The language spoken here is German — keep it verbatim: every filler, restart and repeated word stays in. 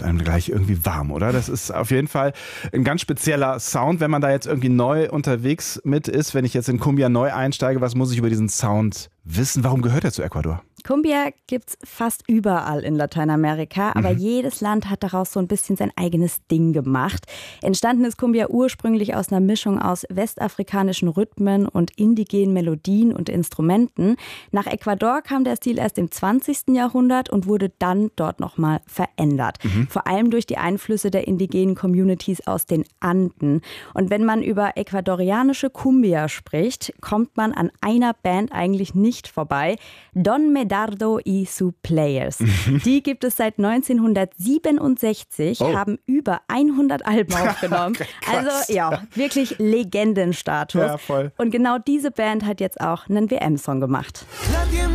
einem gleich irgendwie warm, oder? Das ist auf jeden Fall ein ganz spezieller Sound, wenn man da jetzt irgendwie neu unterwegs mit ist. Wenn ich jetzt in Cumbia neu einsteige, was muss ich über diesen Sound wissen? Warum gehört er zu Ecuador? Cumbia gibt's fast überall in Lateinamerika, aber Mhm. jedes Land hat daraus so ein bisschen sein eigenes Ding gemacht. Entstanden ist Cumbia ursprünglich aus einer Mischung aus westafrikanischen Rhythmen und indigenen Melodien und Instrumenten. Nach Ecuador kam der Stil erst im zwanzigsten Jahrhundert und wurde dann dort nochmal verändert. Mhm. Vor allem durch die Einflüsse der indigenen Communities aus den Anden. Und wenn man über ecuadorianische Cumbia spricht, kommt man an einer Band eigentlich nicht vorbei. Don Medardo y su Players. Die gibt es seit neunzehnhundertsiebenundsechzig, Oh. haben über hundert Alben aufgenommen. Krass. Also ja, wirklich Legendenstatus. Ja, voll. Und genau diese Band hat jetzt auch einen W M-Song gemacht. Nadie